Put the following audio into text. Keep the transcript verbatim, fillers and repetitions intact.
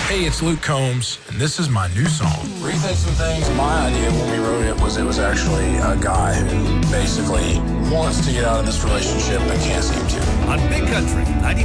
Hey, it's Luke Combs, and this is my new song. Rethink Some Things. My idea when we wrote it was it was actually a guy who basically wants to get out of this relationship but can't seem to. On Big Country ninety-five.